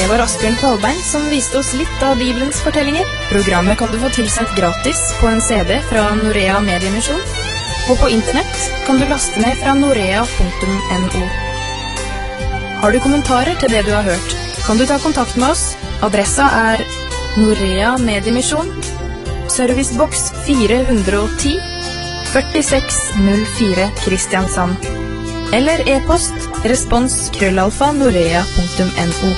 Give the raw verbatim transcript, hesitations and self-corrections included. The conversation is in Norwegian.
Det var Asbjørn Kvalbein som viste oss litt av Bibelens fortellinger. Programmet kan du få tilsendt gratis på en C D fra Norea Mediemisjon, og på internett kan du laste ned fra norea punktum no. Har du kommentarer til det du har hørt, kan du ta kontakt med oss. Adressa er Norea Mediemisjon, servicebox fire hundre og ti, førtiseks null fire Kristiansand. Eller e-post respons krøllalfa norea punktum no.